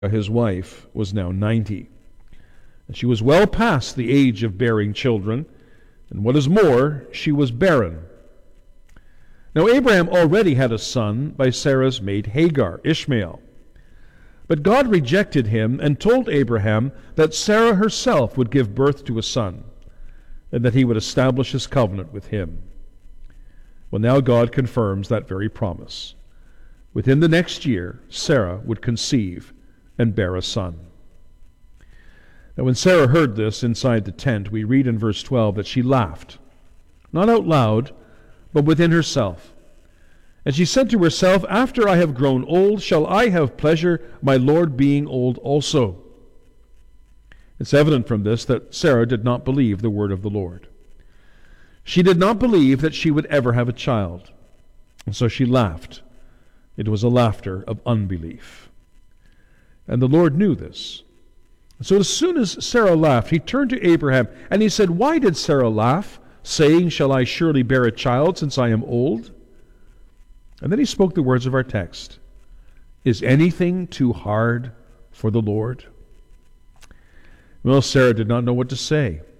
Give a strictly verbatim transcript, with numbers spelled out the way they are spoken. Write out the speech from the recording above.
his wife, was now ninety. And she was well past the age of bearing children, and what is more, she was barren. Now Abraham already had a son by Sarah's maid Hagar, Ishmael. But God rejected him and told Abraham that Sarah herself would give birth to a son, and that he would establish his covenant with him. Well, now God confirms that very promise. Within the next year, Sarah would conceive and bear a son. Now when Sarah heard this inside the tent, we read in verse twelve that she laughed, not out loud, but within herself. And she said to herself, "After I have grown old, shall I have pleasure, my Lord being old also?" It's evident from this that Sarah did not believe the word of the Lord. She did not believe that she would ever have a child, and so she laughed. It was a laughter of unbelief. And the Lord knew this. So as soon as Sarah laughed, he turned to Abraham, and he said, "Why did Sarah laugh, saying, 'Shall I surely bear a child, since I am old?'" And then he spoke the words of our text. "Is anything too hard for the Lord?" Well, Sarah did not know what to say.